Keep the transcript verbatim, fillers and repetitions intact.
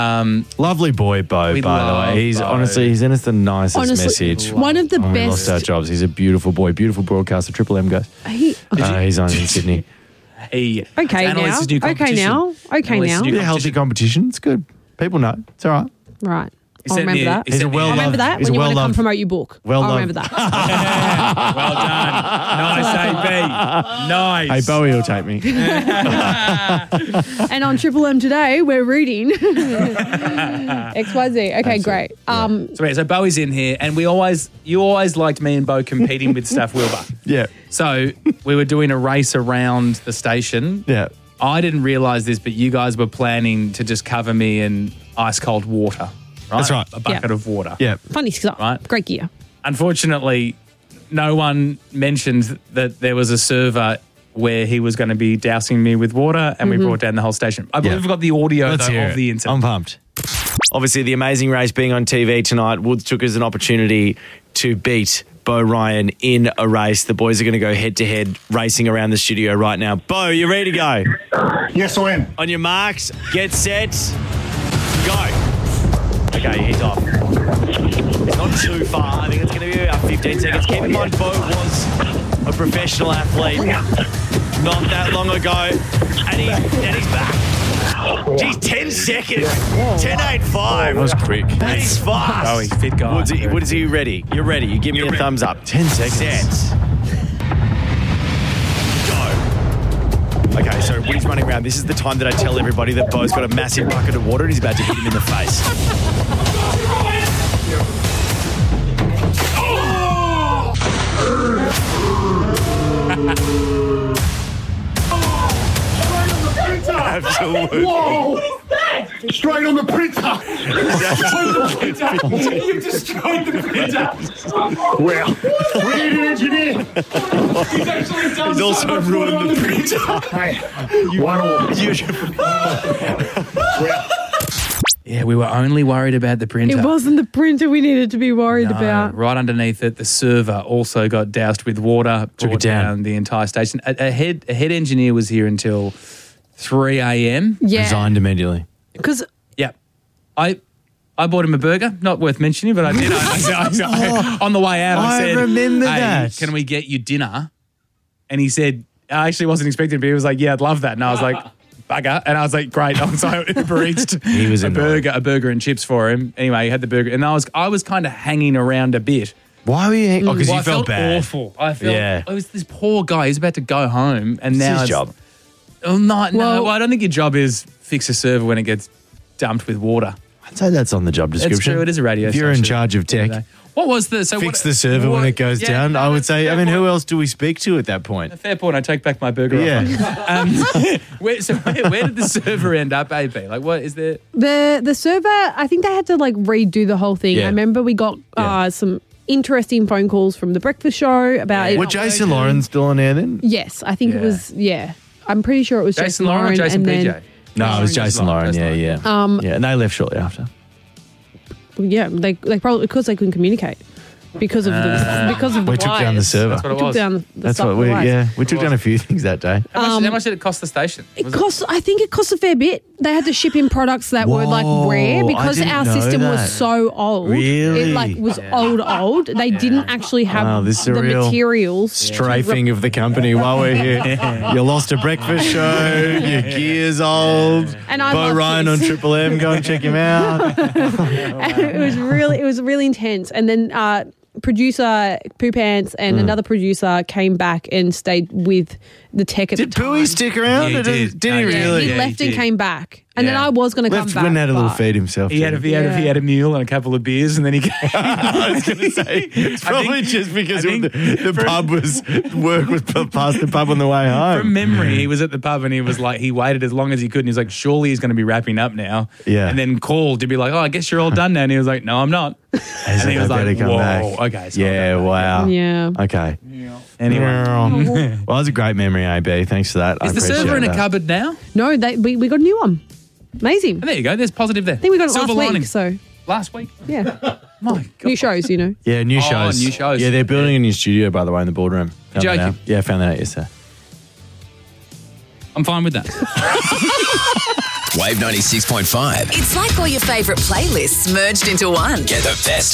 Um, Lovely boy, Bo, we by the love way. He's Bo. honestly, he's sent us the nicest Honestly, message. one of the when we best- lost our jobs. He's a beautiful boy, beautiful broadcaster. Triple M guys. He, Uh, he's on in Sydney. Hey, okay now. Annalise's new Okay competition. now. Okay Annalise's now. new Yeah, healthy competition. It's good. People know. It's all right. Right. He I'll sent remember me a- that. he He's a sent me a- well I'll remember that He's when a you want to come well-loved- promote your book. well I'll loved- remember that. Well done. Nice, A B. Nice. Hey, Bowie will take me. And on Triple M today, we're reading X Y Z. Okay, great. Um, So, yeah, so Bowie's in here, and we always, you always liked me and Bo competing with Steph Wilbur. Yeah. So we were doing a race around the station. Yeah. I didn't realise this, but you guys were planning to just cover me in ice cold water. Right? That's right. A bucket Yeah. of water. Yeah. funny stuff. Right. Great gear. Unfortunately, no one mentioned that there was a server where he was going to be dousing me with water, and we brought down the whole station. I believe Yeah. we've got the audio Let's though, hear of it. the incident. I'm pumped. Obviously, the Amazing Race being on T V tonight, Woods took as an opportunity to beat Bo Ryan in a race. The boys are going to go head-to-head racing around the studio right now. Bo, you ready to go? Yes, I am. On your marks, get set, go. Okay, he's off. It's not too far. I think it's going to be about fifteen seconds. Keep in mind, Bo was a professional athlete not that long ago, and, he, and he's back. Geez, ten seconds. ten eight five. That was quick. That's fast. Oh, he's fit guy. Woods, Woods, are you ready? You're ready. You give me a thumbs up. ten seconds. Set. Go. Okay, so Woody's running around. This is the time that I tell everybody that Bo's got a massive bucket of water and he's about to hit him in the face. Absolutely. Whoa! Straight on the printer. You've destroyed the printer. Well, we need an engineer. He's actually done He's also ruined the printer. Hey, one all. Well, Yeah, we were only worried about the printer. It wasn't the printer we needed to be worried No, about. right underneath it, the server also got doused with water, Took brought it down. down the entire station. A, a head a head engineer was here until three a.m. Yeah. Resigned immediately. Because Yeah, I I bought him a burger. Not worth mentioning, but I did. I, I, I, on the way out, I, I said, remember hey, that. can we get you dinner? And he said, I actually wasn't expecting it, but he was like, yeah, I'd love that. And I was like, bugger. And I was like, great. So I Uber Eats'd He was a annoyed. burger, a burger and chips for him. Anyway, he had the burger. And I was I was kind of hanging around a bit. Why were you? Oh, because Well, you I felt, bad. awful. I felt, Yeah. it was this poor guy. He's about to go home. And It's now his it's, job. Oh, no, no, Well- well, I don't think your job is fix a server when it gets dumped with water. I'd say that's on the job description. It's true. It is a radio If you're in station. charge of tech, What was the so fix what, the server when what- it goes yeah, down. no, I would that's say, a I fair mean, who point. else do we speak to at that point? Fair point. I take back my burger. Yeah. offer. Um, where, so where, where did the server end up, A B? Like, what is there? the the server, I think they had to like redo the whole thing. Yeah. I remember we got Yeah. uh, some interesting phone calls from the breakfast show about it. Were Jason Lauren still on air then? Yes, I think it Yeah. was. Yeah, I'm pretty sure it was Jason Jason, Lauren or Jason and P J? then, No, it was Jason Jason Lauren, Lauren. Yeah, Jason yeah. Um, yeah, and they left shortly after. Yeah, they they probably because they couldn't communicate because of the because of the We took down the wires. server. That's what it Took was. down the That's stuff what with we, the wires. yeah, we took down a few things that day. How much, Um, how much did it cost the station? It Was cost. I think it cost a fair bit. They had to ship in products that were like Whoa, rare I because didn't our know system that. was so old. Really? It like was old, old. They didn't actually have Wow, this is a the real materials. Strafing of the company while we're here. You lost a breakfast show. Your gear's old. And I Bo love Ryan this. on Triple M. Go and check him out. It was really, it was really intense. And then uh, producer Poo Pants and Mm. another producer came back and stayed with the tech at Did the time. Bowie stick around? Yeah, he Or did. did he No, really? Yeah, he Yeah, left he and did. came back. And then Yeah. I was going to come Left back. when had a little but- feed himself. he had a, too. he had, a, he Yeah. had a mule and a couple of beers, and then he came. I was going to say, it's I probably think- just because I think the, the from- pub was, work was p- past the pub on the way home. From memory, he was at the pub and he was like, he waited as long as he could, and he was like, surely he's going to be wrapping up now. Yeah. And then called to be like, oh, I guess you're all done now. And he was like, no, I'm not. As and he if was I better like, come whoa, back. okay. So Yeah, I'll go back. wow. Yeah. Okay. Anyway. Well, that was a great memory, A B. Thanks for that. I Is the appreciate server in a that. cupboard now? No, they, we, we got a new one. Amazing. And there you go. There's positive there. I think we got it Silver last lining. week. So, Last week? yeah. My God. New shows, you know. Yeah, new Oh, shows. new shows. Yeah, they're building a new studio, by the way, in the boardroom. Found Joking. that out. Yeah, found that out yesterday. I'm fine with that. Wave ninety-six point five. It's like all your favourite playlists merged into one. Get the best